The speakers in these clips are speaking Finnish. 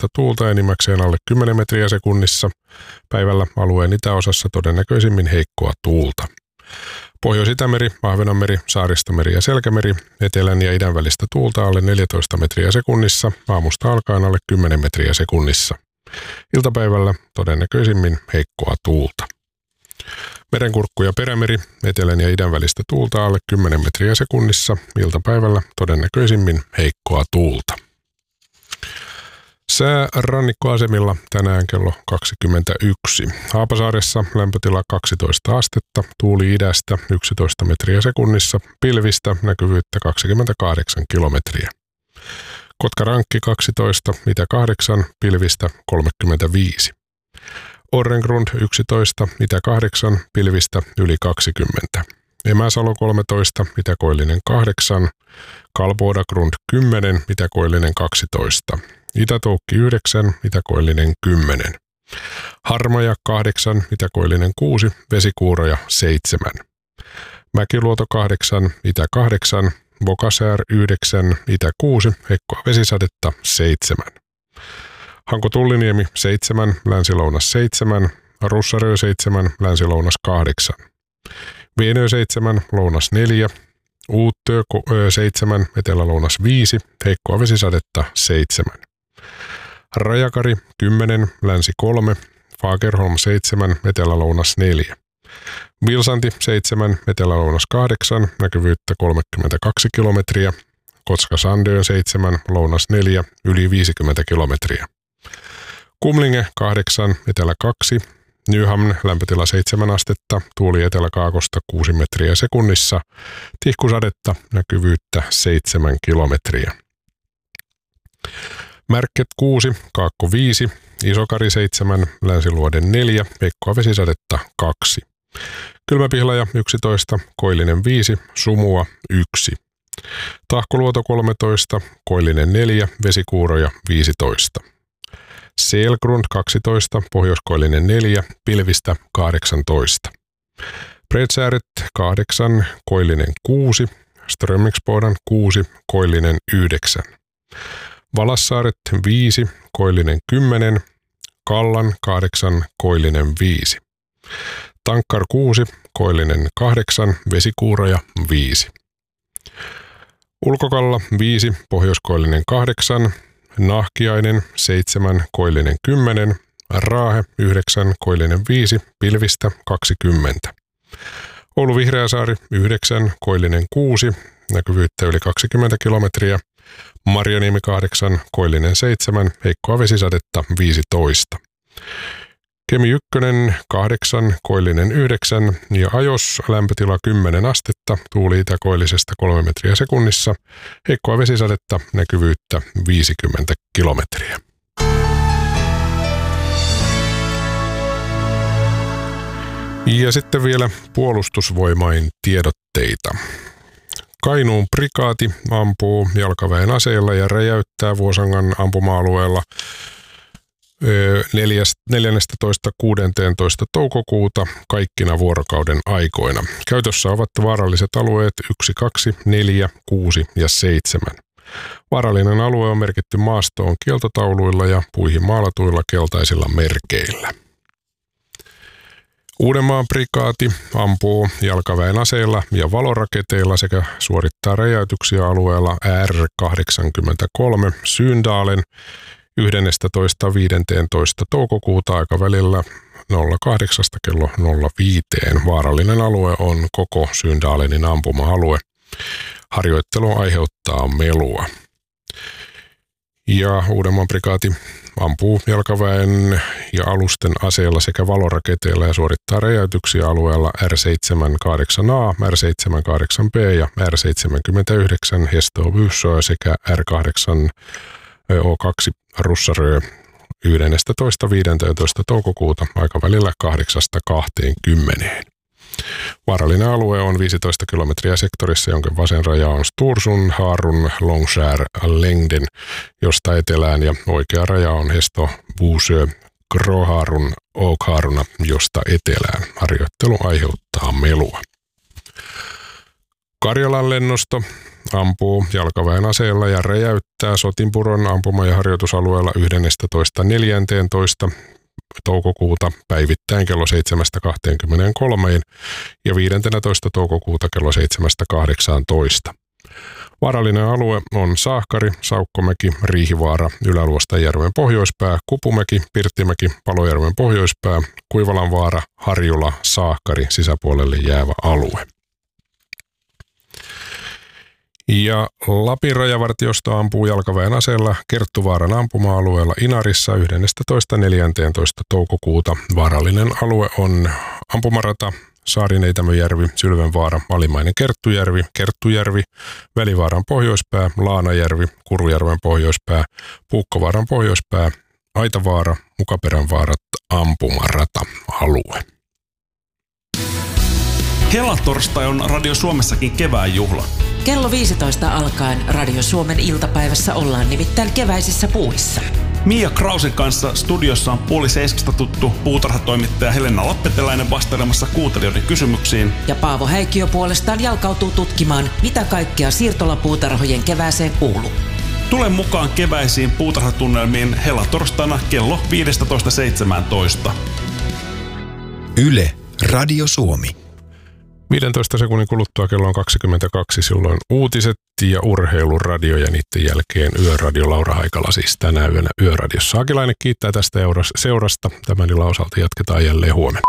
välistä tuulta enimmäkseen alle 10 metriä sekunnissa. Päivällä alueen itäosassa todennäköisimmin heikkoa tuulta. Pohjois-Itämeri, Ahvenanmeri, Saaristomeri ja Selkämeri, etelän ja idän välistä tuulta alle 14 metriä sekunnissa, aamusta alkaen alle 10 metriä sekunnissa. Iltapäivällä todennäköisimmin heikkoa tuulta. Merenkurkku ja Perämeri, etelän ja idän välistä tuulta alle 10 metriä sekunnissa, iltapäivällä todennäköisimmin heikkoa tuulta. Sää rannikkoasemilla tänään kello 21. Haapasaaressa lämpötila 12 astetta, tuuli idästä 11 metriä sekunnissa, pilvistä näkyvyyttä 28 kilometriä. Kotkarankki 12, itä 8, pilvistä 35. Orrengrund 11, itä 8, pilvistä yli 20. Emäsalo 13, itäkoillinen 8, Kalbodagrund 10, itäkoillinen 12. Itätoukki 9, itäkoillinen 10. Harmaja 8, itäkoillinen 6, vesikuuroja 7. Mäkiluoto 8, itä 8, Bokasäär 9, itä 6, heikkoa vesisadetta 7. Hanko-Tulliniemi 7, länsi-lounas 7, Russarö 7, länsi-lounas 8. Vienö 7, lounas 4, Uuttöö 7, etelä-lounas 5, heikkoa vesisadetta 7. Rajakari 10, länsi 3, Fagerholm 7, etelä-lounas 4. Vilsanti 7, etelä-lounas 8, näkyvyyttä 32 kilometriä. Kotka-Sandön 7, lounas 4, yli 50 kilometriä. Kumlinge 8, etelä 2, Nyhamn lämpötila 7 astetta, tuuli eteläkaakosta 6 metriä sekunnissa, tihkusadetta, näkyvyyttä 7 kilometriä. Märket 6, Kaakko 5, Isokari 7, Länsiluoden 4, heikkoa vesisadetta 2. Kylmäpihlaja 11, Koillinen 5, Sumua 1. Tahkoluoto 13, Koillinen 4, vesikuuroja 15. Selgrund 12, Pohjoiskoillinen 4, pilvistä 18. Bredsääret 8, Koillinen 6, Strömmingsbodan 6, Koillinen 9. Valassaaret 5, Koillinen 10, Kallan 8, Koillinen 5. Tankkar 6, Koillinen 8, vesikuuroja 5. Ulkokalla 5, Pohjoiskoillinen 8, Nahkiainen 7, Koillinen 10, Raahe 9, Koillinen 5, pilvistä 20. Oulu Vihreäsaari 9, Koillinen 6, näkyvyyttä yli 20 kilometriä. Marjaniemi 8, Koillinen 7, heikkoa vesisadetta 15. Kemi 1, 8, Koillinen 9 ja Ajos lämpötila 10 astetta, tuuli itäkoillisesta 3 metriä sekunnissa, heikkoa vesisadetta, näkyvyyttä 50 kilometriä. Ja sitten vielä puolustusvoimain tiedotteita. Kainuun prikaati ampuu jalkaväen aseella ja räjäyttää Vuosangan ampuma-alueella 14.–16. toukokuuta kaikkina vuorokauden aikoina. Käytössä ovat vaaralliset alueet 1, 2, 4, 6 ja 7. Vaarallinen alue on merkitty maastoon kieltotauluilla ja puihin maalatuilla keltaisilla merkeillä. Uudenmaan prikaati ampuu jalkaväen aseilla ja valoraketeilla sekä suorittaa räjäytyksiä alueella R83 Syndalen 11.–15. toukokuuta aikavälillä 08 kello 05. Vaarallinen alue on koko Syndalenin ampuma-alue. Harjoittelu aiheuttaa melua. Ja Uudenmaan prikaati ampuu jalkaväen ja alusten aseella sekä valoraketeilla ja suorittaa räjäytyksiä alueella R78A, R78B ja R79 Hestö sekä R8O2 Russarö 11.–15. toukokuuta aikavälillä 8–20. Vaarallinen alue on 15 kilometriä sektorissa, jonka vasen raja on Stursund, Harun, Longskär, Längden, josta etelään, ja oikea raja on Hesto, Buusö, Gråharun, Åkharuna, josta etelään. Harjoittelu aiheuttaa melua. Karjalan lennosto ampuu jalkaväen aseella ja räjäyttää Sotinpuron ampuma- ja harjoitusalueella 11.14. toukokuuta päivittäin kello 7.23 ja 15. toukokuuta kello 7.18. Vaarallinen alue on Saahkari, Saukkomäki, Riihivaara, Ylä-Luostajärven pohjoispää, Kupumäki, Pirttimäki, Palojärven pohjoispää, Kuivalanvaara, Harjula, Saahkari, sisäpuolelle jäävä alue. Ja Lapin rajavartiosto ampuu jalkaväen aseella Kerttuvaaran ampuma-alueella Inarissa 11.14. toukokuuta. Vaarallinen alue on ampumarata, Saarineitämöjärvi, Sylvenvaara, Alimainen Kerttujärvi, Välivaaran pohjoispää, Laanajärvi, Kurujärven pohjoispää, Puukkovaaran pohjoispää, Aitavaara, Mukaperänvaarat, ampumarata-alue. Helatorstai on Radio Suomessakin kevään juhla. Kello 15 alkaen Radio Suomen iltapäivässä ollaan nimittäin keväisissä puuhissa. Mia Krausen kanssa studiossa on 6:30 tuttu puutarhatoimittaja Helena Lappeteläinen vastailemassa kuuntelijoiden kysymyksiin. Ja Paavo Häikkiö puolestaan jalkautuu tutkimaan, mitä kaikkea siirtolapuutarhojen kevääseen kuuluu. Tule mukaan keväisiin puutarhatunnelmiin helatorstaina kello 15.17. Yle, Radio Suomi. 15 sekunnin kuluttua kello on 22, silloin uutiset ja urheiluradio ja niiden jälkeen Yöradio. Laura Haikala siis tänä yönä Yöradiossa. Akilainen kiittää tästä seurasta. Tämän illan osalta jatketaan jälleen huomenna.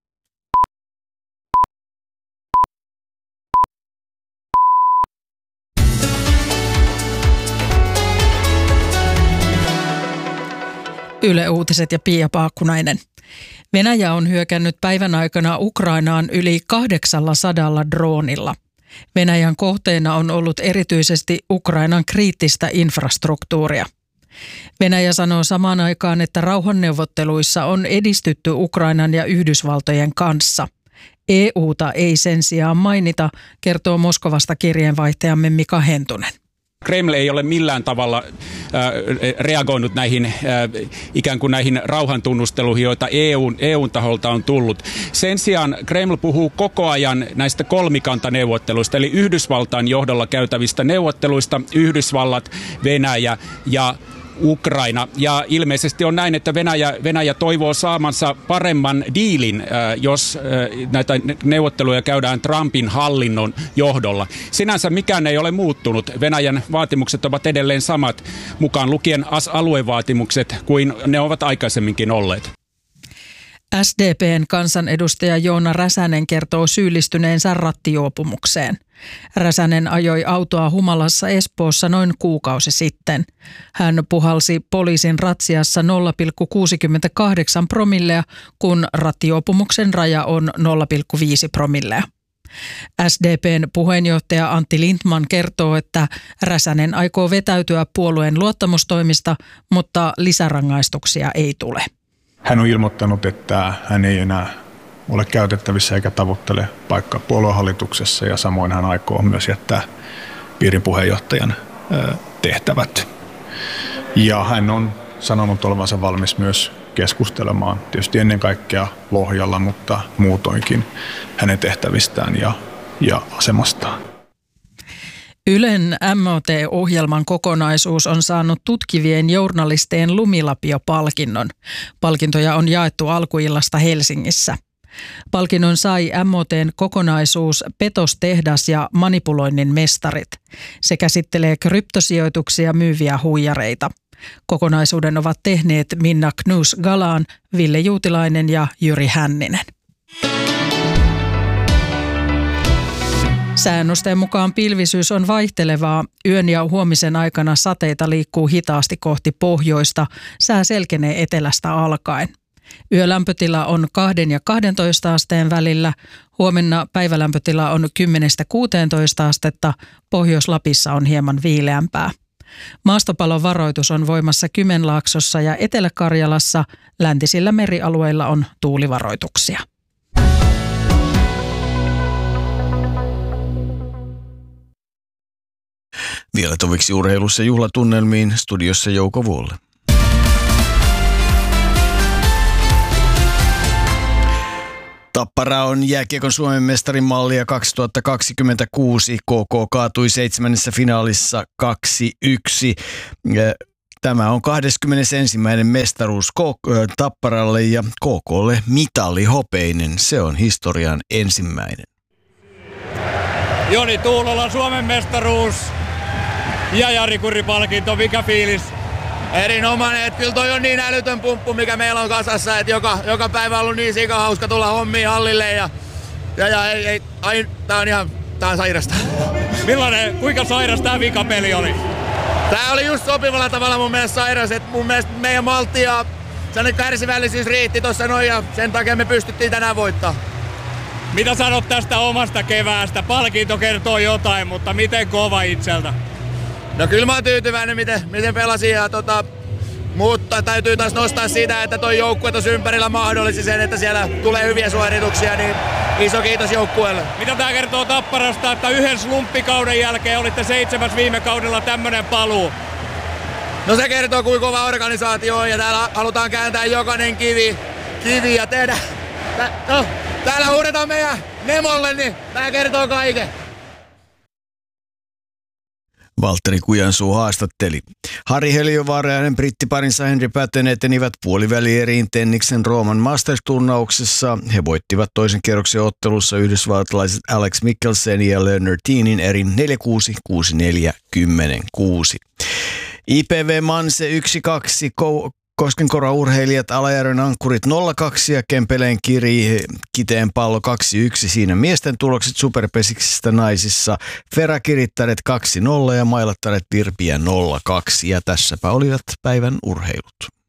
Yle Uutiset ja Pia Paakkunainen. Venäjä on hyökännyt päivän aikana Ukrainaan yli 800 droonilla. Venäjän kohteena on ollut erityisesti Ukrainan kriittistä infrastruktuuria. Venäjä sanoo samaan aikaan, että rauhanneuvotteluissa on edistytty Ukrainan ja Yhdysvaltojen kanssa. EUta ei sen sijaan mainita, kertoo Moskovasta kirjeenvaihtajamme Mika Hentunen. Kreml ei ole millään tavalla reagoinut näihin ikään kuin näihin rauhantunnusteluihin, joita EUn taholta on tullut. Sen sijaan Kreml puhuu koko ajan näistä kolmikantaneuvotteluista, eli Yhdysvaltain johdolla käytävistä neuvotteluista, Yhdysvallat, Venäjä ja Ukraina. Ja ilmeisesti on näin, että Venäjä toivoo saamansa paremman diilin, jos näitä neuvotteluja käydään Trumpin hallinnon johdolla. Sinänsä mikään ei ole muuttunut. Venäjän vaatimukset ovat edelleen samat, mukaan lukien aluevaatimukset, kuin ne ovat aikaisemminkin olleet. SDP:n kansanedustaja Joona Räsänen kertoo syyllistyneensä rattijuopumukseen. Räsänen ajoi autoa humalassa Espoossa noin kuukausi sitten. Hän puhalsi poliisin ratsiassa 0,68 promillea, kun rattijuopumuksen raja on 0,5 promillea. SDP:n puheenjohtaja Antti Lindtman kertoo, että Räsänen aikoo vetäytyä puolueen luottamustoimista, mutta lisärangaistuksia ei tule. Hän on ilmoittanut, että hän ei enää ole käytettävissä eikä tavoittele paikkaa puoluehallituksessa ja samoin hän aikoo myös jättää piirin puheenjohtajan tehtävät. Ja hän on sanonut olevansa valmis myös keskustelemaan tietysti ennen kaikkea Lohjalla, mutta muutoinkin hänen tehtävistään ja asemastaan. Ylen MOT-ohjelman kokonaisuus on saanut tutkivien journalistien Lumilapio-palkinnon. Palkintoja on jaettu alkuillasta Helsingissä. Palkinnon sai MOT:n kokonaisuus Petostehdas ja manipuloinnin mestarit. Se käsittelee kryptosijoituksia myyviä huijareita. Kokonaisuuden ovat tehneet Minna Knus-Galaan, Ville Juutilainen ja Jyri Hänninen. Säännösten mukaan pilvisyys on vaihtelevaa. Yön ja huomisen aikana sateita liikkuu hitaasti kohti pohjoista. Sää selkenee etelästä alkaen. Yölämpötila on 2 ja 12 asteen välillä. Huomenna päivälämpötila on 10–16 astetta. Pohjois-Lapissa on hieman viileämpää. Maastopalon varoitus on voimassa Kymenlaaksossa ja Etelä-Karjalassa. Läntisillä merialueilla on tuulivaroituksia. Vielä toviksi urheilussa juhlatunnelmiin, studiossa Jouko Vuolle. Tappara on jääkiekon Suomen mestarin mallia 2026. KK kaatui 7. finaalissa 2-1. Tämä on 21. mestaruus Tapparalle ja KKlle mitalihopeinen. Se on historian ensimmäinen. Joni Tuulola Suomen mestaruus ja Jari Kurri-palkinto. Mikä fiilis? Erinomainen, että kyllä toi on niin älytön pumppu, mikä meillä on kasassa, että joka päivä on ollut niin sika hauska tulla hommiin hallille ja tää on sairasta. Kuinka sairas tää vikapeli oli? Tää oli just sopivalla tavalla mun mielestä sairas, että mun mielestä meidän maltti ja sellainen kärsivällisyys riitti tossa noin ja sen takia me pystyttiin tänään voittaa. Mitä sanot tästä omasta keväästä? Palkinto kertoo jotain, mutta miten kova itseltä? No kyllä mä oon tyytyväinen, miten pelasin ja mutta täytyy taas nostaa siitä, että toi joukkue tuossa ympärillä mahdollisi sen, että siellä tulee hyviä suorituksia, niin iso kiitos joukkueelle. Mitä tää kertoo Tapparasta, että yhden slumppikauden jälkeen olitte 7. viime kaudella tämmönen paluu? No se kertoo kuinka kova organisaatio on ja täällä halutaan kääntää jokainen kivi ja tehdä. Täällä huudetaan meidän Nemolle, niin tää kertoo kaiken. Valtteri Kujansuu haastatteli. Harri Heliövaara ja hänen brittiparinsa Henry Patten etenivät puolivälieriin Tenniksen Rooman Masters-turnauksessa. He voittivat toisen kierroksen ottelussa yhdysvaltalaiset Alex Mickelsen ja Leonard Teenin erin 4-6, 6-4, 10-6. IPV Manse 1-2, Koskenkorva-urheilijat Alajärven ankkurit 0-2 ja Kempeleen Kiri Kiteen pallo 2-1. Siinä miesten tulokset Superpesiksestä naisissa. Fera Kirittäret 2-0 ja Mailattaret Virpiä 0-2. Ja tässäpä olivat päivän urheilut.